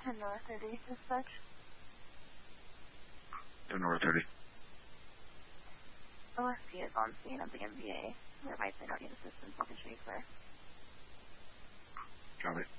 10 North 30, dispatch. 10 North 30. OSP is on scene at the MVA. There might not need assistance. I can show you clear. Copy.